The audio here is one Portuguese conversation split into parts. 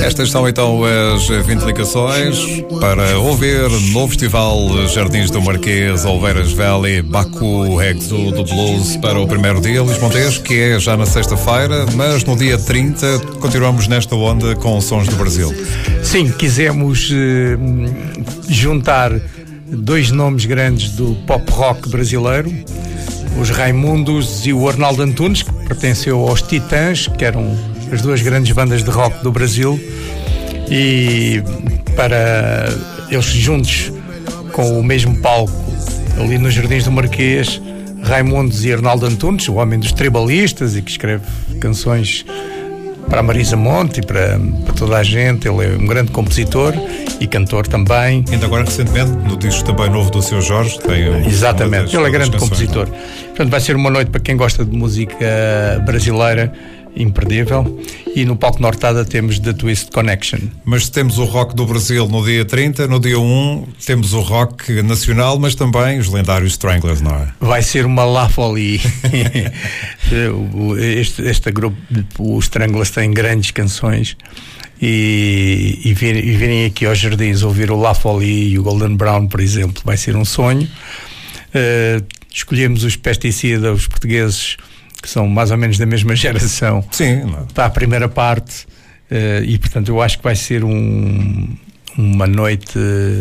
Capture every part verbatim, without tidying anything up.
Estas são então as vinte ligações para ouvir no Festival Jardins do Marquês, Oliveiras Valley, Baku, Exo do Blues para o primeiro dia, Luís Montes, que é já na sexta-feira, mas no dia trinta continuamos nesta onda com sons do Brasil. Sim, quisemos eh, juntar dois nomes grandes do pop rock brasileiro, os Raimundos e o Arnaldo Antunes, que pertenceu aos Titãs, que eram as duas grandes bandas de rock do Brasil, e para eles juntos com o mesmo palco ali nos Jardins do Marquês, Raimundos e Arnaldo Antunes, o homem dos tribalistas e que escreve canções para a Marisa Monte e para, para toda a gente. Ele é um grande compositor e cantor também. Ainda agora recentemente no disco também novo do seu Jorge tem um, exatamente, ele é grande canções, compositor. Não? Portanto, vai ser uma noite para quem gosta de música brasileira imperdível. E no palco Nortada temos The Twist Connection. Mas temos o rock do Brasil no dia trinta, no dia um temos o rock nacional, mas também os lendários Stranglers, não é? Vai ser uma La Folie. este, este grupo, os Stranglers, têm grandes canções. E, e, vir, e virem aqui aos Jardins ouvir o La Folie e o Golden Brown, por exemplo, vai ser um sonho. Uh, escolhemos os Pesticida, os portugueses, que são mais ou menos da mesma geração. Sim, não. Para a primeira parte, uh, e portanto eu acho que vai ser um, uma noite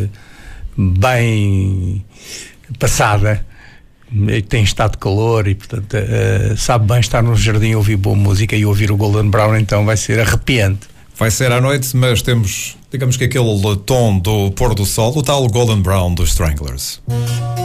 bem passada. Tem estado de calor e portanto uh, sabe bem estar no jardim, ouvir boa música e ouvir o Golden Brown, então vai ser arrepiante. Vai ser à noite, mas temos, digamos que aquele tom do pôr do sol, o tal Golden Brown dos Stranglers.